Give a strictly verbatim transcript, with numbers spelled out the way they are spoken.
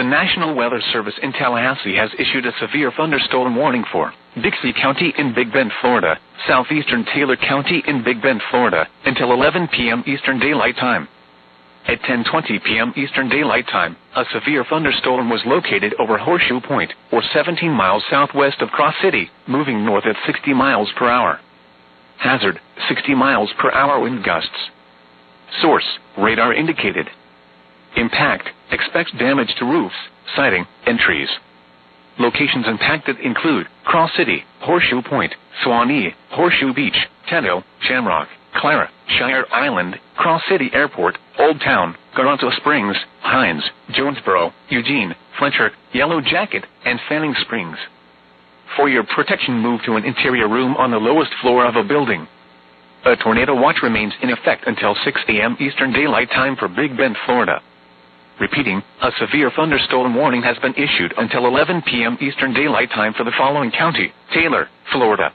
National Weather Service in Tallahassee has issued a severe thunderstorm warning for Dixie County in Big Bend, Florida, southeastern Taylor County in Big Bend, Florida, until eleven p m Eastern Daylight Time. At ten twenty p m Eastern Daylight Time, a severe thunderstorm was located over Horseshoe Point, or seventeen miles southwest of Cross City, moving north at sixty miles per hour. Hazard, sixty miles per hour wind gusts. Source, radar indicated. Impact, expects damage to roofs, siding, and trees. Locations impacted include Cross City, Horseshoe Point, Suwanee, Horseshoe Beach, Tenno, Shamrock, Clara, Shire Island, Cross City Airport, Old Town, Garanto Springs, Hines, Jonesboro, Eugene, Fletcher, Yellow Jacket, and Fanning Springs. For your protection, move to an interior room on the lowest floor of a building. A tornado watch remains in effect until six a m Eastern Daylight Time for Big Bend, Florida. Repeating, a severe thunderstorm warning has been issued until eleven p m Eastern Daylight Time for the following county: Taylor, Florida,